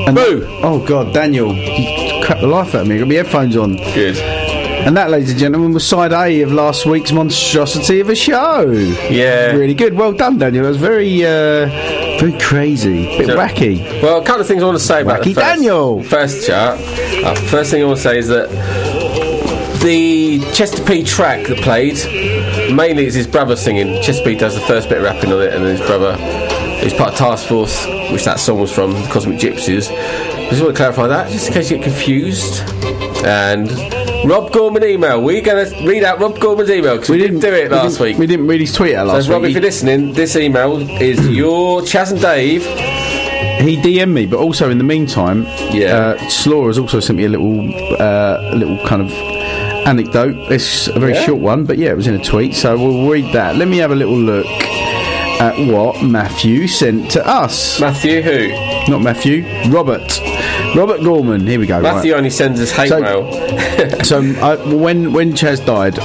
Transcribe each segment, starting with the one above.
Boo! Oh God, Daniel, you crap the life out of me. I've got my headphones on. Good. And that, ladies and gentlemen, was side A of last week's monstrosity of a show. Yeah. Really good. Well done, Daniel. That was very crazy. Bit wacky. Well, a couple of things I want to say about Wacky Daniel. First chart. First thing I want to say is that the Chester P track that played, mainly it's his brother singing. Chester P does the first bit of rapping on it, and then his brother, who's part of Task Force, which that song was from, the Cosmic Gypsies. I just want to clarify that, just in case you get confused. And Rob Gorman email. We're going to read out Rob Gorman's email because we didn't do it last week. We didn't read his tweet out last week. So, Rob, if week. you're listening, this email is your Chaz and Dave. He DM'd me, but also in the meantime, Slaw has also sent me a little kind of anecdote. It's a very short one, but yeah, it was in a tweet, so we'll read that. Let me have a little look at what Matthew sent to us. Matthew who? Not Matthew, Robert Gorman. Here we go. Matthew only sends us hate mail. So when Chaz died,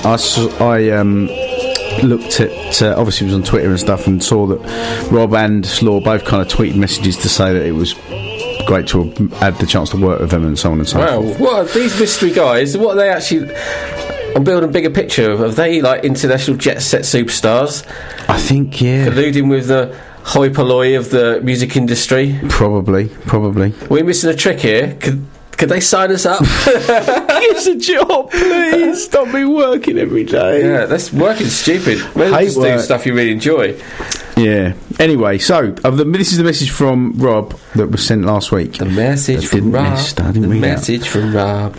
I looked at obviously it was on Twitter and stuff, and saw that Rob and Slaw both kind of tweeted messages to say that it was great to have had the chance to work with them and so on and so forth. Wow, what are these mystery guys? What are they actually? I'm building a bigger picture of. Are they like international jet set superstars? I think, yeah. Colluding with the hoi polloi of the music industry? Probably. We're missing a trick here. Could they sign us up? Give us a job, please. Stop me working every day. Yeah, that's working stupid. Maybe just do stuff you really enjoy. Yeah. Anyway, so this is the message from Rob that was sent last week. The message from Rob. The message from Rob.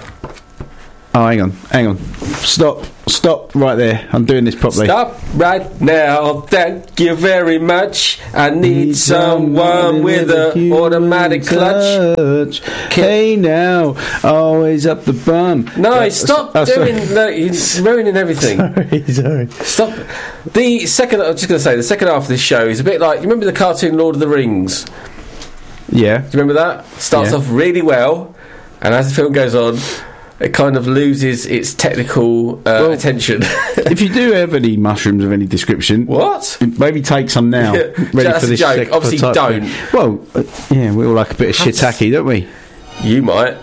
Oh, hang on. Stop right there. I'm doing this properly. Stop right now. Thank you very much. I need someone with an automatic clutch. Hey now, always up the bum. No, stop doing. No, you're ruining everything. Sorry. Stop. The second half of this show is a bit like, you remember the cartoon Lord of the Rings? Yeah. Do you remember that? Starts off really well, and as the film goes on, it kind of loses its technical attention. If you do have any mushrooms of any description, maybe take some now. Ready for this joke. Obviously, don't. Well, we all like a bit of shiitake, don't we? You might.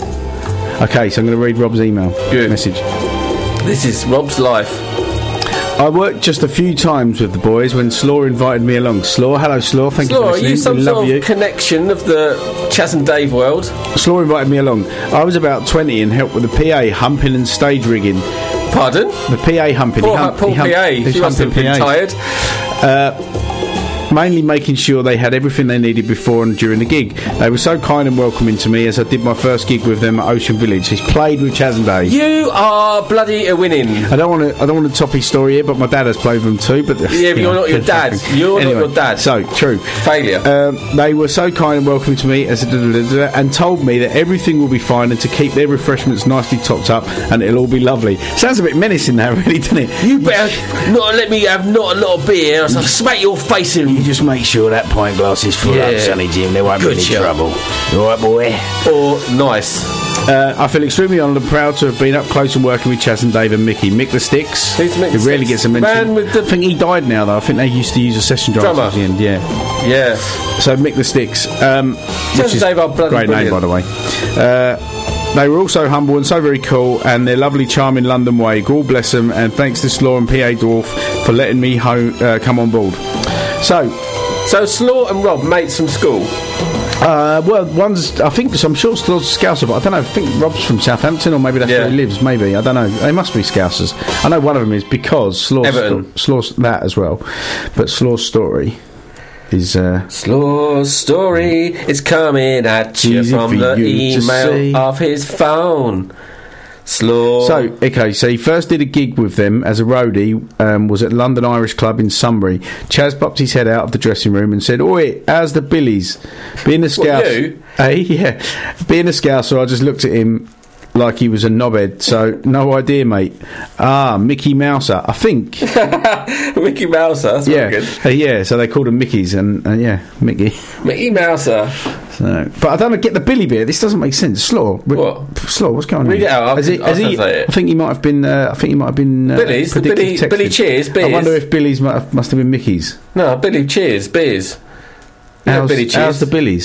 Okay, so I'm going to read Rob's email. Good message. This is Rob's life. I worked just a few times with the boys when Slaw invited me along. Slaw, hello Slaw, thank you for listening. Are you some sort of connection of the Chaz and Dave world? Slaw invited me along. I was about 20 and helped with the PA humping and stage rigging. Pardon? The PA humping. Poor PA. She must have been tired. Mainly making sure they had everything they needed before and during the gig. They were so kind and welcoming to me as I did my first gig with them at Ocean Village. He's played with Chaz and Dave. You are bloody winning. I don't want to top his story here, but my dad has played with them too. But but you're not your dad. You're not your dad. So true. Failure. They were so kind and welcoming to me as and told me that everything will be fine and to keep their refreshments nicely topped up and it'll all be lovely. Sounds a bit menacing now, really, doesn't it? You better not let me have not a lot of beer, or I'll smack your face in. You just make sure that pint glass is full up, Sonny Jim. There won't be any trouble. You alright, boy? Or nice. I feel extremely honoured and proud to have been up close and working with Chaz and Dave and Mickey. Mick the Sticks. Who's Mick? He rarely gets a mention. I think he died now, though. I think they used to use a session drummer at the end. Yeah. So Mick the Sticks. Chaz and Dave are bloody great name, by the way. They were also humble and so very cool, and their lovely, charming London way. God bless them, and thanks to Slaw and PA Dwarf for letting me come on board. So Slaw and Rob mates from school. Well, one's, I think, I'm sure Slaw's a Scouser, but I don't know. I think Rob's from Southampton, or maybe that's where he lives. Maybe, I don't know. They must be Scousers. I know one of them is because Slaw's that as well. But Slaw's story is Slaw's story is coming at you from the email of his phone. Slaw. So he first did a gig with them as a roadie, was at London Irish Club in Sunbury. Chaz popped his head out of the dressing room and said, "Oi, how's the billies?" Being a Scouser, being a Scouser, I just looked at him like he was a knobhead, so no idea, mate. Mickey Mouser, I think. Mickey Mouser, that's good. Yeah, so they called him Mickeys, and Mickey Mouser. So, but I don't get the Billy bit. This doesn't make sense. Slaw, Slaw, what's going on? Read it out. I think he might have been. Billy's. Billy Cheers. Beers. I wonder if Billy's must have been Mickey's. No, Billy Cheers. Beers. How's the Billies?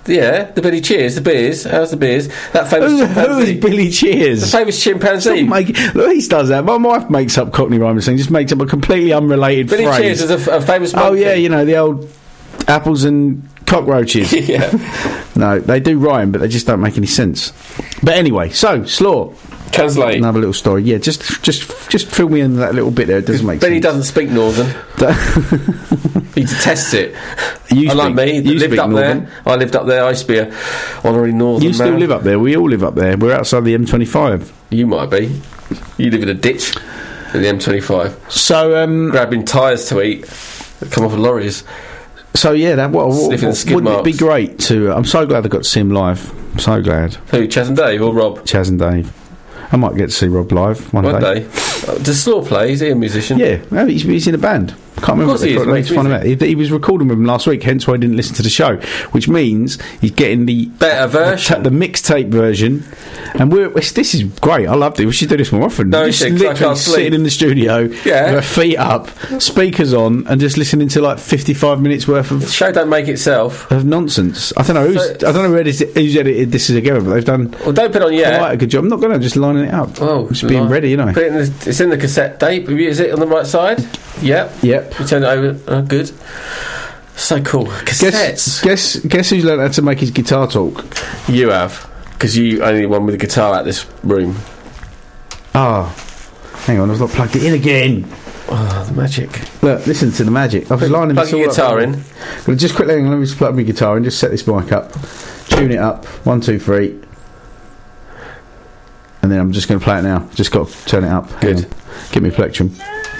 Yeah, the Billy Cheers, the beers. How's the beers? That famous chimpanzee. Who's Billy Cheers? The famous chimpanzee. Look, he does that. My wife makes up Cockney rhyming thing, just makes up a completely unrelated Billy phrase. Cheers is a famous monkey. Oh, yeah, you know, the old apples and cockroaches. Yeah. No, they do rhyme, but they just don't make any sense. But anyway, so, Slaw. Translate. Another little story. Yeah, just fill me in that little bit there. It doesn't make Billy sense. doesn't speak Northern. He detests it. Unlike me, you lived up Northern. there. I lived up there. I used to be a honorary Northern You still man. live up there. We all live up there. We're outside the M25. You might be. You live in a ditch in the M25. So, grabbing tyres to eat that come off of lorries. So yeah, that Sniffing the skid wouldn't it be marks. great to? I'm so glad I got to see him live. I'm so glad. Who, Chaz and Dave or Rob? Chaz and Dave. I might get to see Rob live one day. Does Slaw play? Is he a musician? Yeah, no, he's in a band. Can't remember. Of course he is. I need to find him out. He was recording with him last week, hence why I didn't listen to the show. Which means he's getting the better version, the mixtape version. And this is great. I loved it. We should do this more often. No, just shit, literally sitting in the studio, with our feet up, speakers on, and just listening to like 55 minutes worth of. The show don't make itself of nonsense. I don't know who's edited this together, but they've done. Well, don't put it on yet. Quite a good job. I'm not going to just lining it up. Oh, just being ready, you know. Put it in it's in the cassette tape. Is it on the right side? Yep. You turn it over. Oh, good. So cool. Cassettes. Guess who's learned how to make his guitar talk? You have, because you only one with a guitar out this room. Hang on, I've not plugged it in again. Oh, the magic. Look, listen to the magic. I was lining plug your guitar in. Just quickly, let me just plug my guitar in. Just set this mic up, tune it up. 1, 2, 3, and then I'm just going to play it now. Just got to turn it up. Good. Give me a plectrum.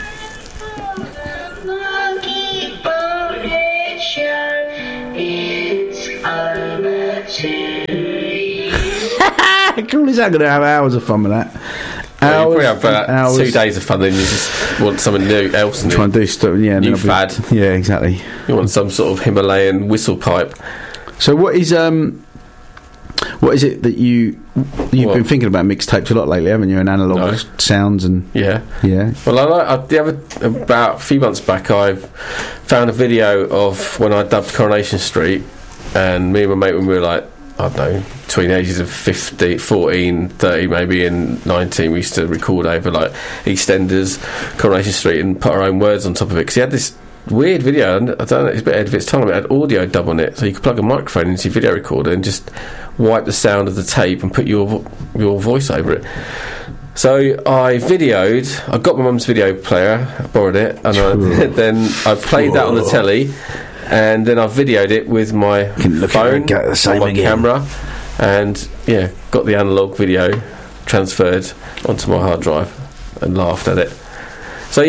Cool is that? Going to have hours of fun with that. Well, you probably have hours. 2 days of fun, then you just want something else. Try and do stuff, yeah. New fad. Yeah, exactly. You want some sort of Himalayan whistle pipe. So what is it that you've been thinking about mixtapes a lot lately, haven't you? And analog sounds and yeah. Well, about a few months back, I found a video of when I dubbed Coronation Street, and me and my mate, when we were like, I don't know, between the ages of 14, 30 maybe, and 19, we used to record over like EastEnders, Coronation Street, and put our own words on top of it, because he had this weird video, and I don't know, it's a bit ahead of its time. It had audio dub on it, so you could plug a microphone into your video recorder and just wipe the sound of the tape and put your voice over it. So I got my mum's video player, I borrowed it, and then I played that on the telly, and then I videoed it with my phone on my camera, and got the analogue video transferred onto my hard drive and laughed at it. So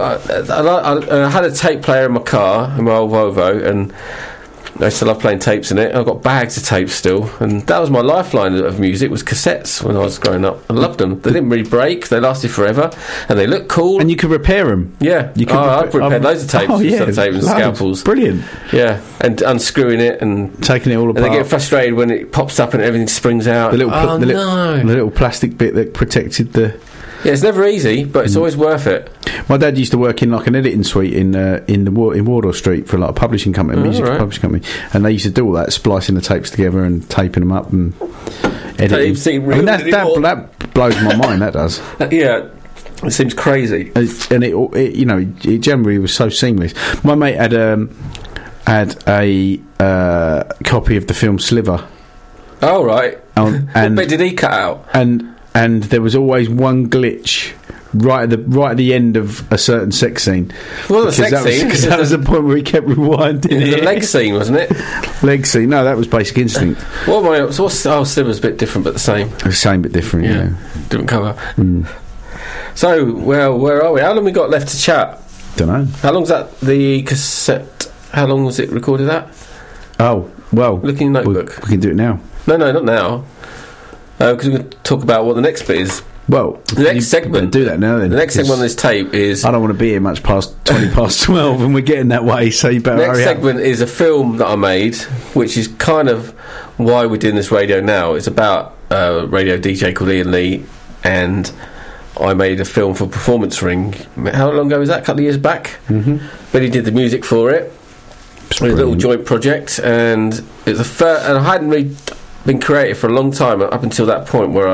I had a tape player in my car, in my old Volvo, and I still love playing tapes in it. I've got bags of tapes still, and that was my lifeline of music, was cassettes when I was growing up. I loved them. They didn't really break, they lasted forever, and they looked cool. And you could repair them. Yeah, you could I've repaired loads of tapes with some tape and scalpels. Brilliant. Yeah, and unscrewing it and taking it all apart. And they get frustrated when it pops up and everything springs out. The little plastic bit that protected the. Yeah, it's never easy, but it's always worth it. My dad used to work in like an editing suite in Wardour Street for like a publishing company, publishing company, and they used to do all that, splicing the tapes together and taping them up and editing. That blows my mind. That does. Yeah, it seems crazy, and it generally was so seamless. My mate had a copy of the film Sliver. Oh right, and what bit did he cut out? And there was always one glitch right at the end of a certain sex scene. Well, the sex scene, because that was the point where he kept rewinding it. The leg scene, wasn't it? Leg scene. No, that was Basic Instinct. Sliver's a bit different, but the same. The same, but different. Yeah, different cover. So, well, where are we? How long we got left to chat? Don't know. How long's that? The cassette. How long was it recorded at? Oh, well, looking notebook. We can do it now. No, not now. Because we're going to talk about what the next bit is. Well, the next segment. Do that now then. The next segment on this tape is. I don't want to be here much past 20 past 12, and we're getting that way. So you better hurry up. Next segment is a film that I made, which is kind of why we're doing this radio now. It's about a radio DJ called Ian Lee, and I made a film for Performance Ring. How long ago was that? A couple of years back. Mm-hmm. But he did the music for it. a little joint project, and it was and I hadn't really been creative for a long time up until that point where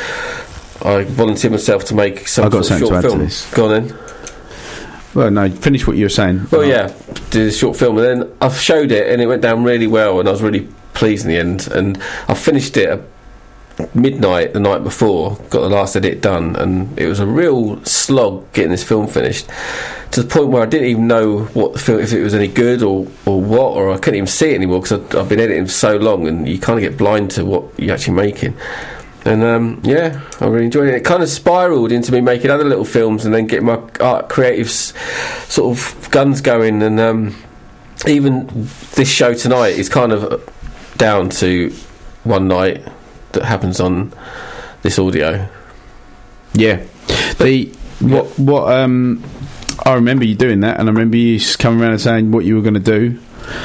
I volunteered myself to make some sort of short film. Go on then. Well, no, finish what you were saying. Well, yeah, did a short film, and then I showed it, and it went down really well, and I was really pleased in the end. And I finished it at midnight the night before, got the last edit done, and it was a real slog getting this film finished, to the point where I didn't even know what the film, if it was any good or what, or I couldn't even see it anymore because I've been editing for so long, and you kind of get blind to what you're actually making. And yeah, I really enjoyed it. It kind of spiralled into me making other little films and then getting my art creative sort of guns going. And even this show tonight is kind of down to one night that happens on this audio. Yeah. What I remember you doing that, and I remember you coming around and saying what you were going to do.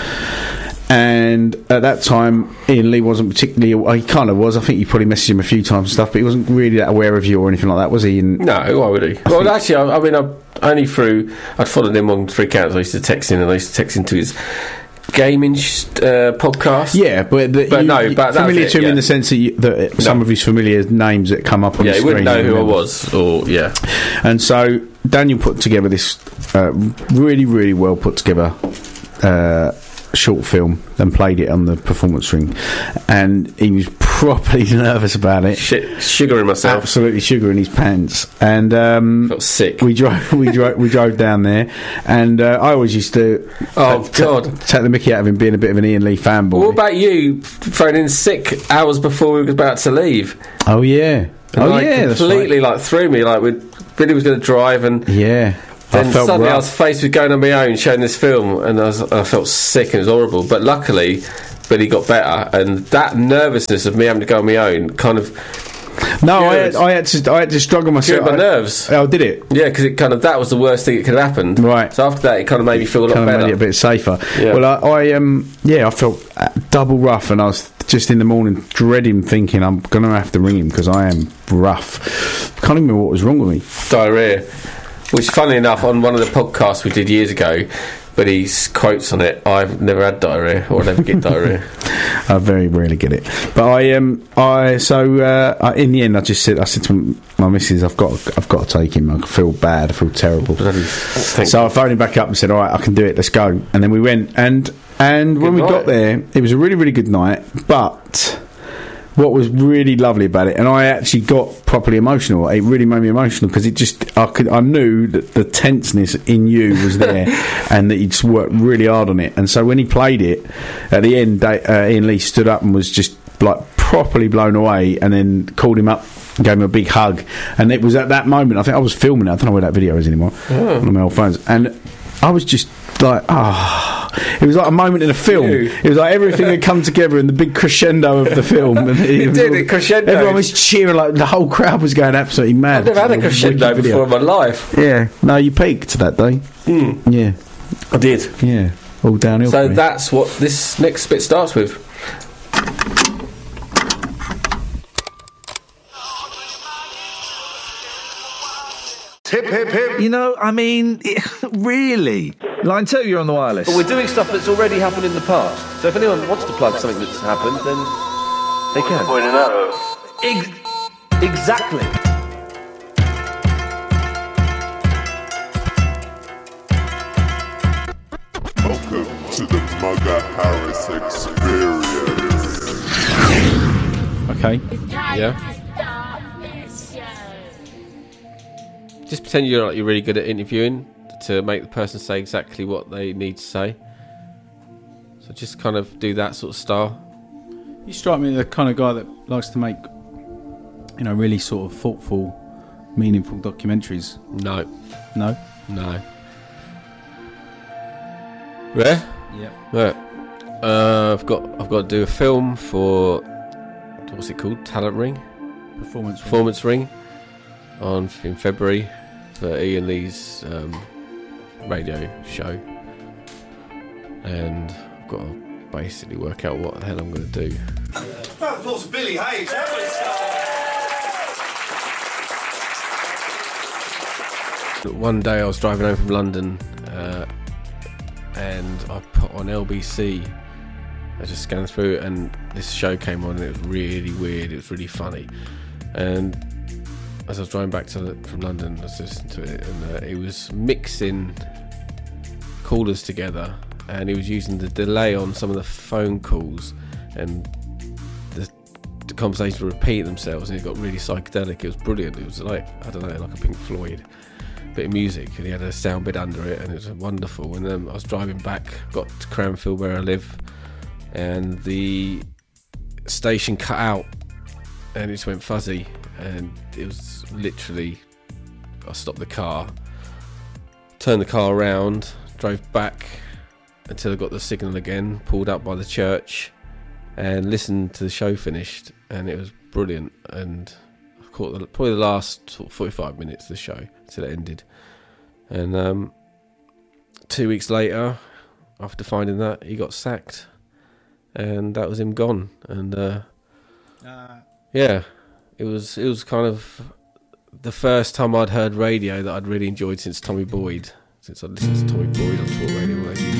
And at that time, Ian Lee wasn't particularly... Well, he kind of was. I think you probably messaged him a few times and stuff, but he wasn't really that aware of you or anything like that, was he? No, why would he? Well, actually, I mean, I'd followed him on 3 accounts. I used to text in, and I used to text into his gaming podcast. Yeah, but but familiar to him in the sense that some of his familiar names that come up on the screen. Yeah, he wouldn't know who I was, or yeah. And so Daniel put together this really, really well put together short film and played it on the performance ring, and he was properly nervous about it. Sugaring myself, absolutely sugaring his pants, and felt sick. We drove down there, and I always used to take the mickey out of him being a bit of an Ian Lee fanboy. What about you phoning in sick hours before we were about to leave? Oh yeah, completely threw me. Billy was going to drive, and yeah. Then suddenly I was faced with going on my own, showing this film, and I felt sick and it was horrible. But luckily, Billy got better, and that nervousness of me having to go on my own kind of... No, I had to struggle myself. My nerves. Oh, did it? Yeah, because it kind of, that was the worst thing that could have happened. Right. So after that, it kind of made me feel a lot better. Made it a bit safer. Yeah. Well, I felt double rough, and I was just in the morning dreading, thinking I'm going to have to ring him because I am rough. Can't even remember what was wrong with me. Diarrhea. Which, funnily enough, on one of the podcasts we did years ago, but he's quotes on it, I've never had diarrhea, or never get diarrhea. I very rarely get it. But in the end, I said to my missus, I've got to take him. I feel bad, I feel terrible. So I phoned him back up and said, all right, I can do it, let's go. And then we went, and when we got there, it was a really, really good night, but... What was really lovely about it, and I actually got properly emotional. It really made me emotional because I knew that the tenseness in you was there, and that he'd worked really hard on it. And so when he played it at the end, Ian Lee stood up and was just properly blown away, and then called him up, gave him a big hug. And it was at that moment, I think I was filming it. I don't know where that video is anymore on my old phones, and I was just like, it was like a moment in a film. It was like everything had come together in the big crescendo of the film. And it crescendo. Everyone was cheering, the whole crowd was going absolutely mad. I've never had a crescendo before in my life. Yeah. No, you peaked that day. Yeah. I did. Yeah. All downhill. So that's what this next bit starts with. Hip, hip, hip. You know, I mean, really. Line 2, you're on the wireless. But we're doing stuff that's already happened in the past. So if anyone wants to plug something that's happened, then they can. Point an arrow. Exactly. Welcome to the Mugger Harris Experience. Okay. Yeah. Just pretend you're really good at interviewing to make the person say exactly what they need to say. So just kind of do that sort of style. You strike me as the kind of guy that likes to make, really sort of thoughtful, meaningful documentaries. No. No? No. Where? Yeah. Where? I've got to do a film for, what's it called? Talent Ring? Performance Ring. In February for Ian Lee's radio show, and I've got to basically work out what the hell I'm going to do. Round of applause for Billy Hayes. One day I was driving home from London and I put on LBC. I just scanned through it, and this show came on, and it was really weird. It was really funny, and as I was driving back from London, I was listening to it, and he was mixing callers together, and he was using the delay on some of the phone calls, and the conversations were repeating themselves, and it got really psychedelic. It was brilliant. It was like, I don't know, like a Pink Floyd bit of music, and he had a sound bit under it, and it was wonderful. And then I was driving back, got to Cranfield where I live, and the station cut out, and it just went fuzzy, and it was literally, I stopped the car, turned the car around, drove back until I got the signal again, pulled up by the church, and listened to the show finished, and it was brilliant. And I caught probably the last sort of 45 minutes of the show till it ended. And 2 weeks later, after finding that, he got sacked, and that was him gone. And yeah, it was kind of the first time I'd heard radio that I'd really enjoyed since Tommy Boyd. Since I listened to Tommy Boyd on Talk Radio.